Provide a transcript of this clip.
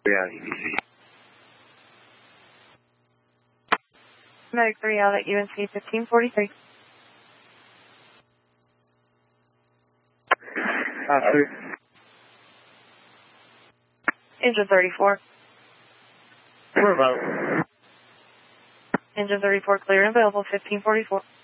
Medic 3 out at UNC 1543. Engine 34. We're about. Engine 34 clear and available 1544.